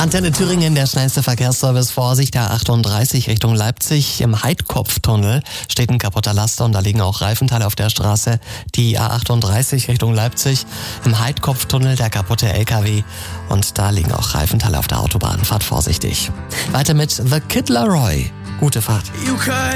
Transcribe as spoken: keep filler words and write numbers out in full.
Antenne Thüringen, der schnellste Verkehrsservice. Vorsicht, der A achtunddreißig Richtung Leipzig. Im Heidkopftunnel steht ein kaputter Laster und da liegen auch Reifenteile auf der Straße. Die A achtunddreißig Richtung Leipzig. Im Heidkopftunnel der kaputte L K W und da liegen auch Reifenteile auf der Autobahn. Fahrt vorsichtig. Weiter mit The Kid Laroi. Gute Fahrt.